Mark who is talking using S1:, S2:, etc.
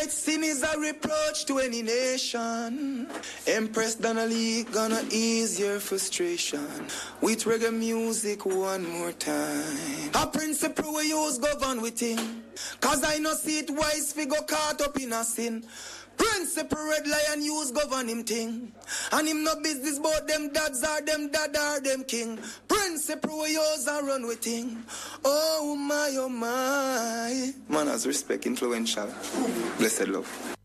S1: Alright, sin is a reproach to any nation. Empress Donnelly gonna ease your frustration with reggae music one more time. A principle we use govern with him, cause I no see it wise fi go caught up in a sin. Principle Red Lion use govern him thing, and him no business about them dads or them dad or them king. Principle we use and run with him. Oh my, man has respect influential. Blessed love.